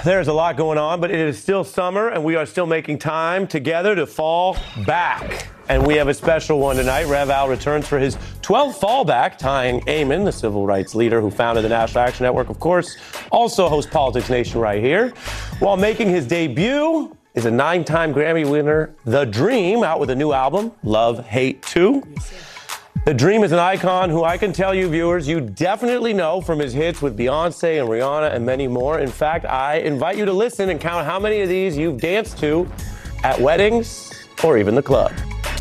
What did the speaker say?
There's a lot going on, but it is still summer, and we are still making time together to fall back. And we have a special one tonight. Rev Al returns for his 12th fallback, tying Eamon, the civil rights leader who founded the National Action Network, of course, also hosts Politics Nation right here. While making his debut is a 9-time Grammy winner, The Dream, out with a new album, Love, Hate 2. The Dream is an icon who I can tell you, viewers, you definitely know from his hits with Beyonce and Rihanna and many more. In fact, I invite you to listen and count how many of these you've danced to at weddings or even the club.